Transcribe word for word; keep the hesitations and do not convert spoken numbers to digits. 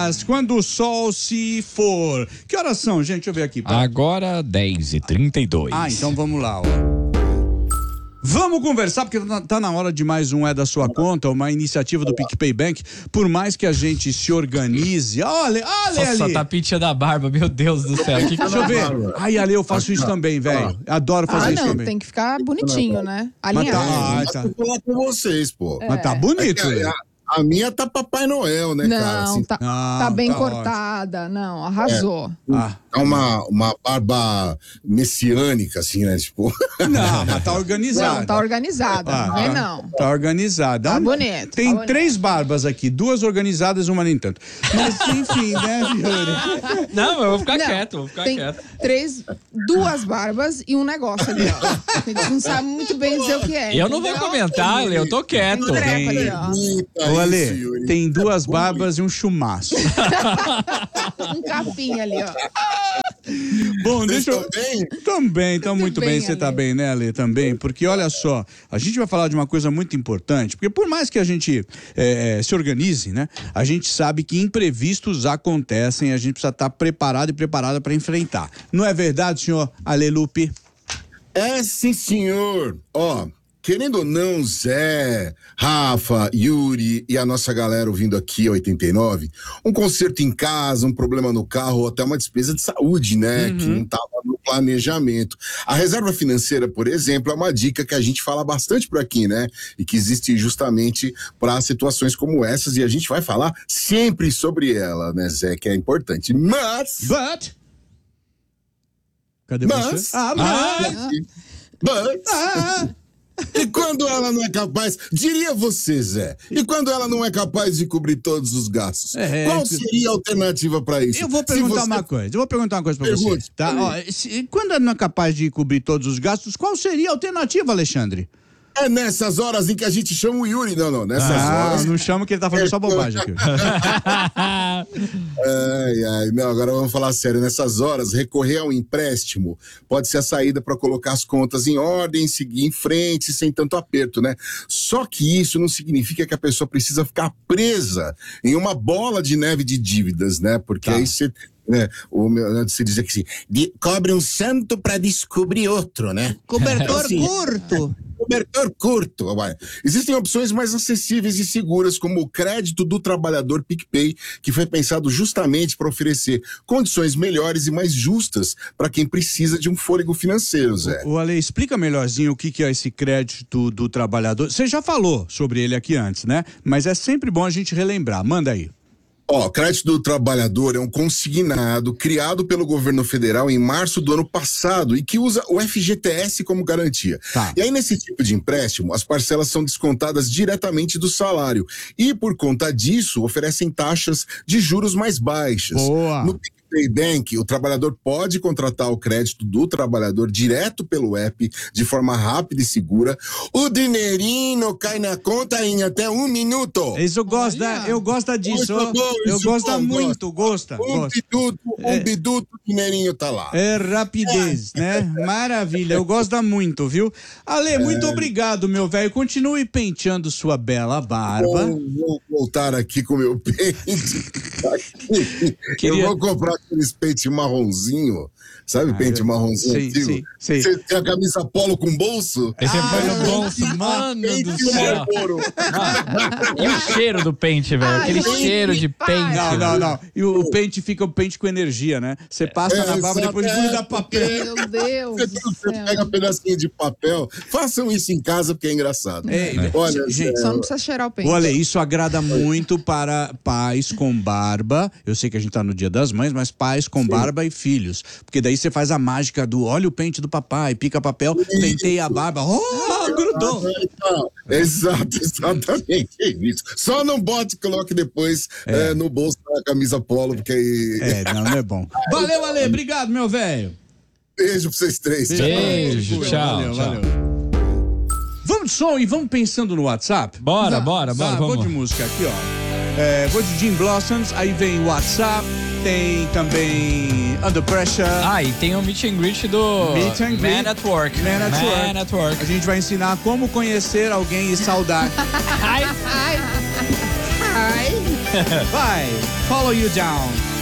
Mas quando o sol se for. Que horas são, gente? Deixa eu ver aqui. Pera. Agora dez e trinta e dois. Ah, então vamos lá, ó. Vamos conversar, porque tá na hora de mais um É da Sua Conta, uma iniciativa do PicPay Bank. Por mais que a gente se organize. Olha, olha ali. Nossa, tapinha da barba, meu Deus do céu. Que que Deixa eu ver. Ai, Ale, eu faço isso também, velho. Adoro fazer Ah, isso não, também. tem que ficar bonitinho, né? Mas Alinhado. tá, ah, Mas tá. eu vou falar com vocês, pô. Mas tá bonito, É que né? a, a minha tá Papai Noel, né, Não, cara? Assim, tá, Ah, tá bem tá cortada. Não, arrasou. Ah. é uma, uma barba messiânica, assim, né? Tipo. Não, mas tá organizado. Não, tá organizada. Ah, não vem, tá- não. Tá organizada. Tá Ah, bonito, Tem tá bonito. três barbas aqui, duas organizadas, uma nem tanto. Mas enfim, né, Fiore? Não, eu vou ficar Não, quieto, vou ficar tem quieto. três, duas barbas e um negócio ali, ó. A gente não sabe muito bem dizer o que é. Eu não vou entendeu? comentar, Ale, eu tô quieto. Tem trepa ali, ó. Ô, Ale, tem duas barbas e um chumaço. Um capim ali, ó. Bom, deixa eu... Também? Também, então Tudo muito bem, bem, você tá Ale. bem, né, Ale? Também, porque olha só, a gente vai falar de uma coisa muito importante, porque por mais que a gente é, se organize, né, a gente sabe que imprevistos acontecem, a gente precisa estar preparado e preparada para enfrentar. Não é verdade, senhor Ale Lupe? É, sim, senhor. Ó, querendo ou não, Zé, Rafa, Yuri e a nossa galera ouvindo aqui a oitenta e nove, um conserto em casa, um problema no carro ou até uma despesa de saúde, né? Uhum. Que não estava no planejamento. A reserva financeira, por exemplo, é uma dica que a gente fala bastante por aqui, né? E que existe justamente para situações como essas, e a gente vai falar sempre sobre ela, né, Zé? Que é importante. Mas. But... Cadê Mas. você? Ah, mas... Mas. Ah, E quando ela não é capaz, diria você, Zé, e quando ela não é capaz de cobrir todos os gastos, É, qual que- seria a alternativa para isso? eu vou Se perguntar você- uma coisa, eu vou perguntar uma coisa pra você, Pergunte, tá? Ó, se- quando ela não é capaz de cobrir todos os gastos, qual seria a alternativa, Alexandre? É nessas horas em que a gente chama o Yuri, não, não, nessas Ah, horas. não chama que ele tá falando só bobagem aqui. Ai, ai, não, agora vamos falar sério. Nessas horas, recorrer ao empréstimo pode ser a saída para colocar as contas em ordem, seguir em frente, sem tanto aperto, né? Só que isso não significa que a pessoa precisa ficar presa em uma bola de neve de dívidas, né? Porque Tá. aí você. Né, o meu, você diz aqui assim, de- cobre um santo para descobrir outro, né? Cobertor Assim, curto. Cobertor curto. Ué. Existem opções mais acessíveis e seguras, como o crédito do trabalhador PicPay, que foi pensado justamente para oferecer condições melhores e mais justas para quem precisa de um fôlego financeiro, Zé. O Ale, explica melhorzinho o que, que é esse crédito do trabalhador. Você já falou sobre ele aqui antes, né? Mas é sempre bom a gente relembrar. Manda aí. Ó, crédito do trabalhador é um consignado criado pelo governo federal em março do ano passado e que usa o F G T S como garantia. Tá. E aí, nesse tipo de empréstimo, as parcelas são descontadas diretamente do salário e, por conta disso, oferecem taxas de juros mais baixas. Boa. No PicPay Bank, o trabalhador pode contratar o crédito do trabalhador direto pelo app, de forma rápida e segura. O dinheirinho cai na conta em até um minuto. Isso eu gosto, Olha. da- eu gosto disso. Muito ó. bom, eu isso gosto bom, muito, gosta. Um gosta. biduto, um biduto, o dinheirinho tá lá. É rapidez, né? Maravilha, eu gosto muito, viu? Ale, muito obrigado, meu velho. Continue penteando sua bela barba. Vou, vou voltar aqui com o meu pente. Queria- Eu vou comprar aqueles pente marronzinho. Sabe, pente marronzinho sim, antigo? sim, sim. Você tem a camisa polo com bolso? Aí você põe no Ah, bolso, mano pente do e céu. Marlboro. E o cheiro do pente, velho? Ai, Aquele gente, cheiro de para. pente. Não, não, não. E o, o pente fica o pente com energia, né? Você passa É, na barba e depois exato, gruda é, papel. Meu Deus Você, do você céu. pega um pedacinho de papel. Façam isso em casa porque é engraçado. É, Olha, gente, Só não precisa cheirar o pente. Olha, isso agrada muito para pais com barba. Eu sei que a gente tá no Dia das Mães, mas pais com barba e filhos. Porque daí você faz a mágica do olha o pente do papai, pica papel, penteia a barba. Oh, grudou. Não, exato, exatamente é isso. Só não bote e coloque depois é, no bolso da camisa polo, porque aí. É, não, não é bom. Valeu, Ale, obrigado, meu velho. Beijo pra vocês três. tchau. Beijo, tchau, Valeu, tchau. valeu. Vamos de som e vamos pensando no WhatsApp? Bora, Tá. bora, bora, Tá, vou vamos. de música aqui, ó. É, vou de Jim Blossoms, aí vem WhatsApp, tem também Under Pressure. Ah, e tem o meet and greet do Meet and greet. Man at Work. Man at Work. Man at Work. A gente vai ensinar como conhecer alguém e saudar. Ai, Ai, ai. Vai, follow you down.